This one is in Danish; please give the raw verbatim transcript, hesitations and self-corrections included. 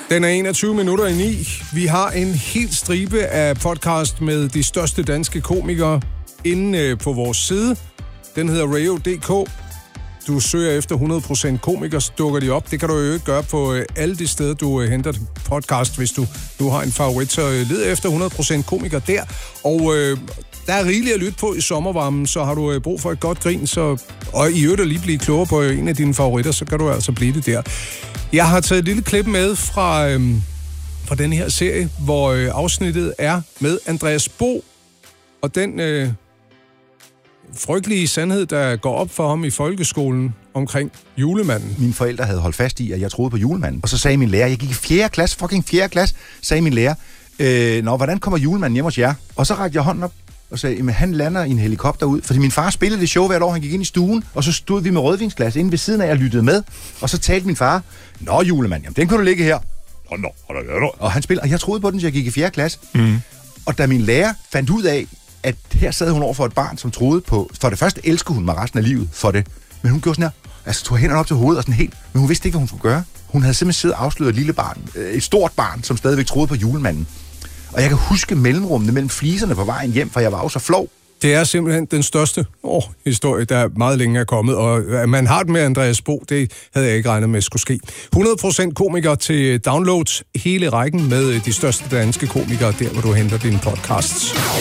Den er enogtyve minutter i ni. Vi har en helt stribe af podcast med de største danske komikere inde på vores side. Den hedder radio punktum d k. Du søger efter hundrede procent komiker, så dukker de op. Det kan du jo ikke gøre på alle de steder, du henter podcast, hvis du, du har en favorit. Så led efter hundrede procent komiker der. Og øh, der er rigeligt at lytte på i sommervarmen, så har du brug for et godt grin. Så, og i øvrigt at lige blive klogere på en af dine favoritter, så kan du altså blive det der. Jeg har taget et lille klip med fra, øh, fra den her serie, hvor øh, afsnittet er med Andreas Bo. Og den... Øh, frygtelige sandhed, der går op for ham i folkeskolen omkring julemanden. Mine forældre havde holdt fast i, at jeg troede på julemanden. Og så sagde min lærer, jeg gik i fjerde klasse, fucking fjerde klasse, sagde min lærer, øh, nå, hvordan kommer julemanden hjem hos jer? Og så rakte jeg hånden op og sagde, jamen han lander i en helikopter ud. Fordi min far spillede det show hvert år, han gik ind i stuen, og så stod vi med rødvinsglas inde ved siden af, jeg lyttede med. Og så talte min far, nå julemand, jamen den kan du ligge her. Nå, nå, nå, og han spillede, og jeg troede på den, så jeg gik i fjerde klasse. Mm. Og da min lærer fandt ud af, at her sad hun over for et barn, som troede på... For det første elskede hun mig resten af livet for det. Men hun gjorde sådan her... Altså, tog hænderne op til hovedet og sådan helt... Men hun vidste ikke, hvad hun skulle gøre. Hun havde simpelthen siddet og afsløret et lille barn. Et stort barn, som stadigvæk troede på julemanden. Og jeg kan huske mellemrummene mellem fliserne på vejen hjem, for jeg var jo så flov. Det er simpelthen den største åh, historie, der meget længe er kommet. Og at man har det med Andreas Bo, det havde jeg ikke regnet med skulle ske. hundrede procent komikere til downloads. Hele rækken med de største danske komikere, der hvor du henter dine podcasts.